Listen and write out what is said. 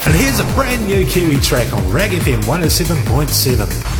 And here's a brand new Kiwi track on Rag FM 107.7.